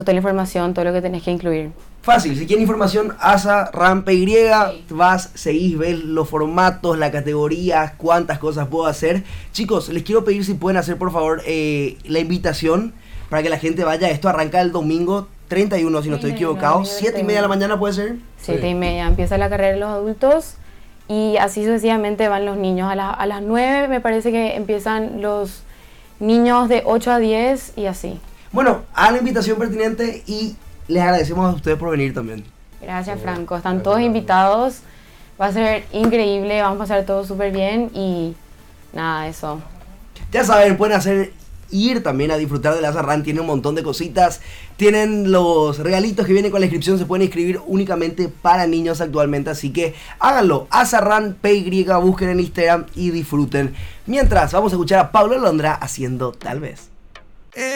toda la información, todo lo que tenés que incluir. Fácil, si quieren información, ASA PY, vas, seguís, ves los formatos, las categorías, cuántas cosas puedo hacer. Chicos, les quiero pedir si pueden hacer por favor la invitación para que la gente vaya. Esto arranca el domingo 31, si no estoy equivocado. 7:30 de la mañana puede ser. 7:30 empieza la carrera de los adultos y así sucesivamente van los niños. A las 9 me parece que empiezan los niños de 8 a 10 y así. Bueno, hagan la invitación pertinente y les agradecemos a ustedes por venir también. Gracias, Franco. Están todos invitados. Va a ser increíble. Vamos a pasar todo súper bien y nada, eso. Ya saben, pueden ir también a disfrutar de la ASA Run. Tiene un montón de cositas. Tienen los regalitos que vienen con la inscripción. Se pueden inscribir únicamente para niños actualmente. Así que háganlo. ASA Run PY. Busquen en Instagram y disfruten. Mientras, vamos a escuchar a Pablo Londra haciendo Tal vez.